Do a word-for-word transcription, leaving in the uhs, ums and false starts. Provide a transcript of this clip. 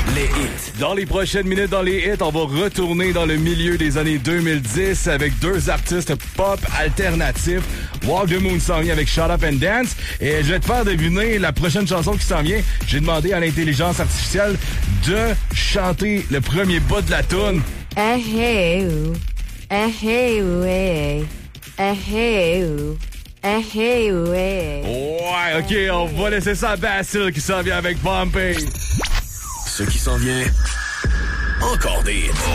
les hits. Dans les prochaines minutes, dans les hits, on va retourner dans le milieu des années deux mille dix avec deux artistes pop alternatifs. Walk the Moon s'en vient avec Shut Up and Dance. Et je vais te faire deviner la prochaine chanson qui s'en vient. J'ai demandé à l'intelligence artificielle de chanter le premier bout de la toune. Eh hey ou, eh hey ou, eh eh hey ou, eh hey ou, eh. Ouais, ok, on va laisser ça à Basile qui s'en vient avec Pompey. Ce qui s'en vient, encore des hits.